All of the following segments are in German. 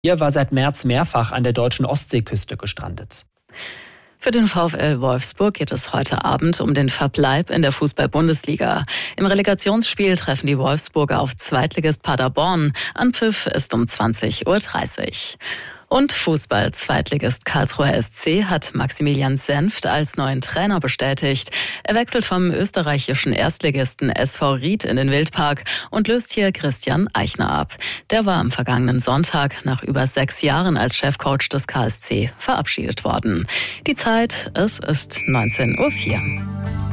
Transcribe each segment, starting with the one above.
Er war seit März mehrfach an der deutschen Ostseeküste gestrandet. Für den VfL Wolfsburg geht es heute Abend um den Verbleib in der Fußball-Bundesliga. Im Relegationsspiel treffen die Wolfsburger auf Zweitligist Paderborn. Anpfiff ist um 20:30 Uhr. Und Fußball-Zweitligist Karlsruher SC hat Maximilian Senft als neuen Trainer bestätigt. Er wechselt vom österreichischen Erstligisten SV Ried in den Wildpark und löst hier Christian Eichner ab. Der war am vergangenen Sonntag nach über 6 Jahren als Chefcoach des KSC verabschiedet worden. Die Zeit, es ist 19:04 Uhr.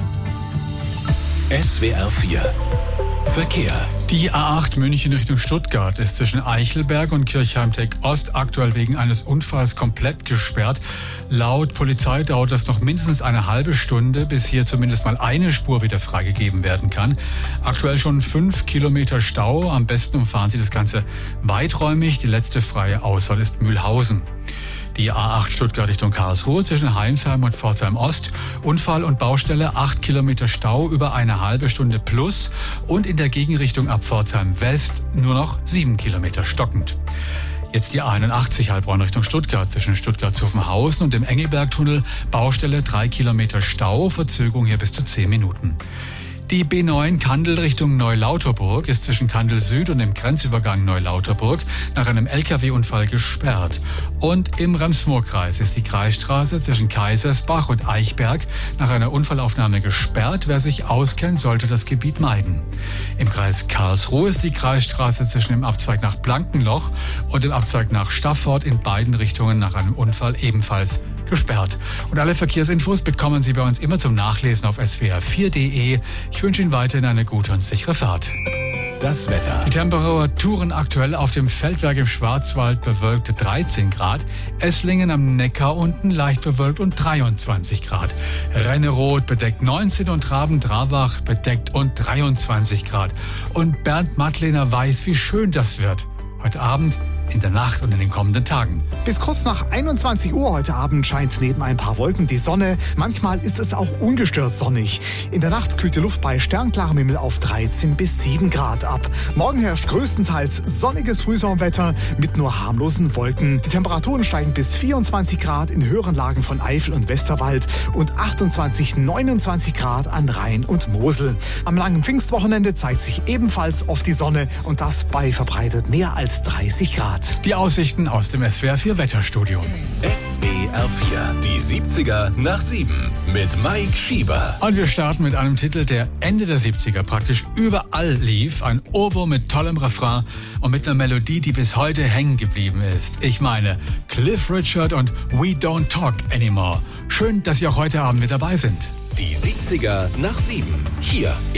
SWR 4 Verkehr. Die A8 München Richtung Stuttgart ist zwischen Eichelberg und Kirchheim-Tech-Ost aktuell wegen eines Unfalls komplett gesperrt. Laut Polizei dauert das noch mindestens eine halbe Stunde, bis hier zumindest mal eine Spur wieder freigegeben werden kann. Aktuell schon 5 Kilometer Stau. Am besten umfahren Sie das Ganze weiträumig. Die letzte freie Ausfahrt ist Mühlhausen. Die A8 Stuttgart Richtung Karlsruhe zwischen Heimsheim und Pforzheim Ost. Unfall und Baustelle, 8 Kilometer Stau über eine halbe Stunde plus. Und in der Gegenrichtung ab Pforzheim West nur noch 7 Kilometer stockend. Jetzt die A81 Heilbronn Richtung Stuttgart zwischen Stuttgart-Zuffenhausen und dem Engelbergtunnel. Baustelle, 3 Kilometer Stau, Verzögerung hier bis zu 10 Minuten. Die B9 Kandel Richtung Neulauterburg ist zwischen Kandel Süd und dem Grenzübergang Neulauterburg nach einem LKW-Unfall gesperrt. Und im Rems-Murr-Kreis ist die Kreisstraße zwischen Kaisersbach und Eichberg nach einer Unfallaufnahme gesperrt. Wer sich auskennt, sollte das Gebiet meiden. Im Kreis Karlsruhe ist die Kreisstraße zwischen dem Abzweig nach Blankenloch und dem Abzweig nach Staffort in beiden Richtungen nach einem Unfall ebenfalls gesperrt. Und alle Verkehrsinfos bekommen Sie bei uns immer zum Nachlesen auf swr4.de. Ich wünsche Ihnen weiterhin eine gute und sichere Fahrt. Das Wetter. Die Temperaturen aktuell auf dem Feldberg im Schwarzwald bewölkt 13 Grad, Esslingen am Neckar unten leicht bewölkt und 23 Grad. Rennerod bedeckt 19 und Raben-Dravach bedeckt und 23 Grad. Und Bernd Mattlehner weiß, wie schön das wird. Heute Abend, in der Nacht und in den kommenden Tagen. Bis kurz nach 21 Uhr heute Abend scheint neben ein paar Wolken die Sonne. Manchmal ist es auch ungestört sonnig. In der Nacht kühlt die Luft bei sternklarem Himmel auf 13 bis 7 Grad ab. Morgen herrscht größtenteils sonniges Frühsommerwetter mit nur harmlosen Wolken. Die Temperaturen steigen bis 24 Grad in höheren Lagen von Eifel und Westerwald und 28, 29 Grad an Rhein und Mosel. Am langen Pfingstwochenende zeigt sich ebenfalls oft die Sonne und das bei verbreitet mehr als 30 Grad. Die Aussichten aus dem SWR4 Wetterstudio. SWR 4, die 70er nach 7 mit Mike Schieber. Und wir starten mit einem Titel, der Ende der 70er praktisch überall lief. Ein Ohrwurm mit tollem Refrain und mit einer Melodie, die bis heute hängen geblieben ist. Ich meine, Cliff Richard und We Don't Talk Anymore. Schön, dass Sie auch heute Abend mit dabei sind. Die 70er nach 7, hier